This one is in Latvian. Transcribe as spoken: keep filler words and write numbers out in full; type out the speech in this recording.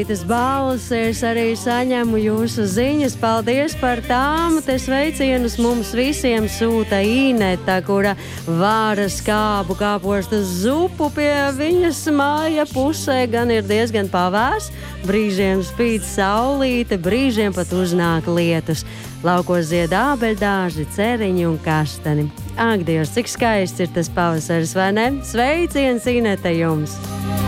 Tas balvas es arī saņemu jūsu ziņas. Paldies par tām. Te sveicienus mums visiem sūta Ineta, kura vāra skābu kāpostu zupu pie viņas māja pusē. Gan ir diezgan pavērs, brīžiem spīd saulīte, brīžiem pat uznāk lietus. Laukos zied ābeļdāži, ceriņi un kastani. Ak, Dievs, cik skaists ir tas pavasaris, vai ne? Sveiciens, Ineta, jums!